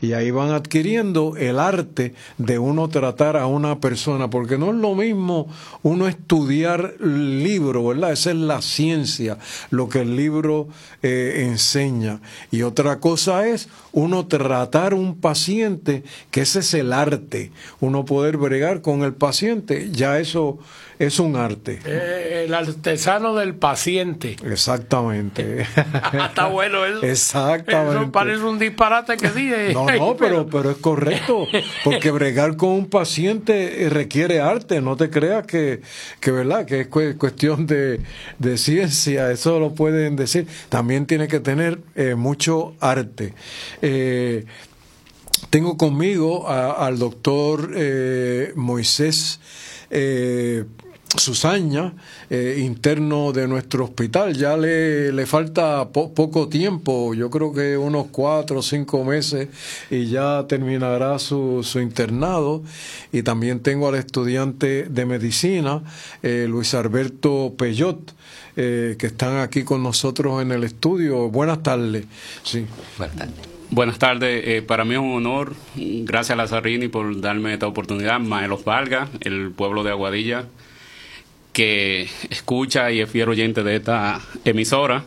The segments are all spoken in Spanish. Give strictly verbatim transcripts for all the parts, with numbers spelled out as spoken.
y ahí van adquiriendo el arte de uno tratar a una persona, porque no es lo mismo uno estudiar el libro, ¿verdad? Esa es la ciencia, lo que el libro eh, enseña, y otra cosa es uno tratar a un paciente, que ese es el arte, uno poder bregar con el paciente, ya eso es un arte. Eh, el artesano del paciente. Exactamente. Está bueno eso. Exactamente. Eso parece un disparate que dije. No, no, pero, pero es correcto, porque bregar con un paciente requiere arte, no te creas que, que verdad, que es cu- cuestión de, de ciencia, eso lo pueden decir. También tiene que tener eh, mucho arte. Eh, tengo conmigo a, al doctor eh, Moisés eh, Susaña, eh, interno de nuestro hospital. Ya le, le falta po poco tiempo, yo creo que unos cuatro o cinco meses, y ya terminará su, su internado. Y también tengo al estudiante de medicina, eh, Luis Alberto Peyot, eh, que están aquí con nosotros en el estudio. Buenas tardes. Sí. Buenas tardes. Buenas tardes, eh, para mí es un honor, gracias a Lazzarini por darme esta oportunidad, Maelos Valga, el pueblo de Aguadilla, que escucha y es fiel oyente de esta emisora.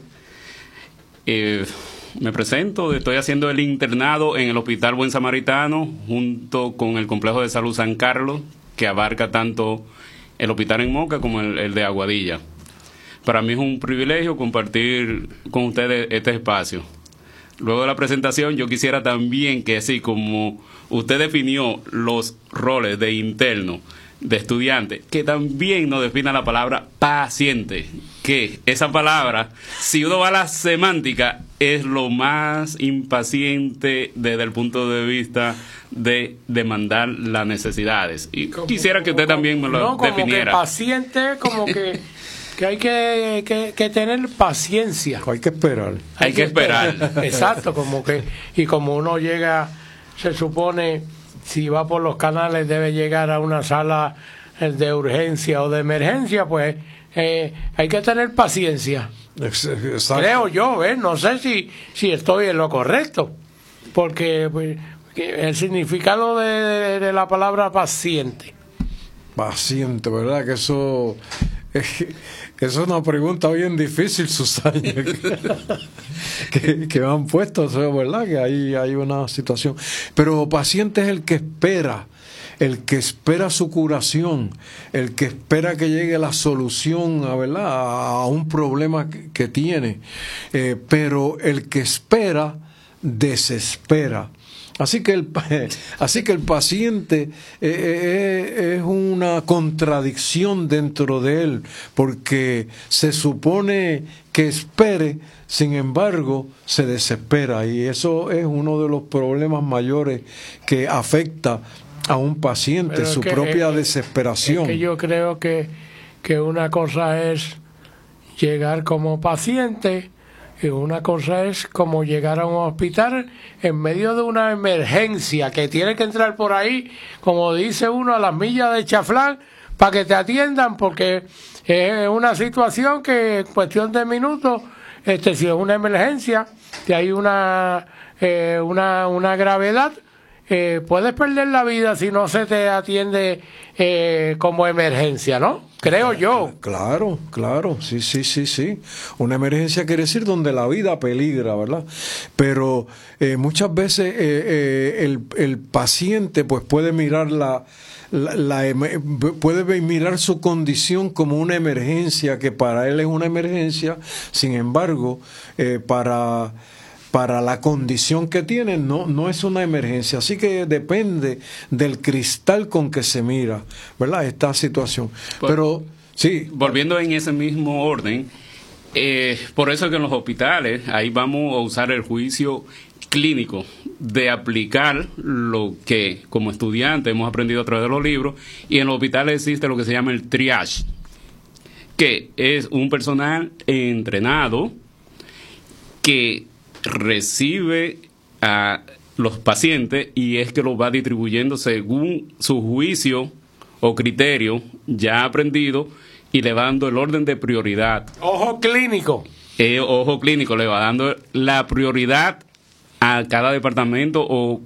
Eh, me presento, estoy haciendo el internado en el Hospital Buen Samaritano, junto con el Complejo de Salud San Carlos, que abarca tanto el hospital en Moca como el, el de Aguadilla. Para mí es un privilegio compartir con ustedes este espacio. Luego de la presentación, yo quisiera también que, así como usted definió los roles de interno, de estudiante, que también nos defina la palabra paciente, que esa palabra, si uno va a la semántica, es lo más impaciente desde el punto de vista de demandar las necesidades. Y como, quisiera que usted como, también me lo no, como definiera. Que paciente, como que... que hay que, que, que tener paciencia. Hay que esperar. Hay, hay que esperar. esperar. Exacto, como que, y como uno llega, se supone, si va por los canales, debe llegar a una sala de urgencia o de emergencia, pues eh, hay que tener paciencia. Exacto. Creo yo, ¿eh? No sé si, si estoy en lo correcto, porque pues, el significado de, de, de la palabra paciente. Paciente, ¿verdad? Que eso... Eso es una pregunta bien difícil, Susana, que, que me han puesto, eso es verdad, que hay, hay una situación. Pero paciente es el que espera, el que espera su curación, el que espera que llegue la solución a, ¿verdad?, a un problema que, que tiene. Eh, pero el que espera, desespera. Así que el, así que el paciente eh, eh, es una contradicción dentro de él, porque se supone que espere, sin embargo, se desespera, y eso es uno de los problemas mayores que afecta a un paciente, su que, propia es, desesperación. Es que yo creo que, que una cosa es llegar como paciente, y una cosa es como llegar a un hospital en medio de una emergencia, que tiene que entrar por ahí, como dice uno, a las millas de chaflán, para que te atiendan, porque es una situación que en cuestión de minutos, este, si es una emergencia, si hay una, eh, una, una gravedad, eh, puedes perder la vida si no se te atiende eh, como emergencia, ¿no? Creo yo. Claro, claro, sí, sí, sí, sí. Una emergencia quiere decir donde la vida peligra, ¿verdad? Pero eh, muchas veces eh, eh, el, el paciente pues puede mirar la, la, la puede mirar su condición como una emergencia, que para él es una emergencia. Sin embargo, eh, para para la condición que tiene no, no es una emergencia. Así que depende del cristal con que se mira, ¿verdad?, esta situación. Pues, pero sí, volviendo en ese mismo orden, eh, por eso es que en los hospitales ahí vamos a usar el juicio clínico de aplicar lo que como estudiantes hemos aprendido a través de los libros, y en los hospitales existe lo que se llama el triage, que es un personal entrenado que recibe a los pacientes y es que los va distribuyendo según su juicio o criterio ya aprendido, y le va dando el orden de prioridad. Ojo clínico. Eh, ojo clínico, le va dando la prioridad a cada departamento o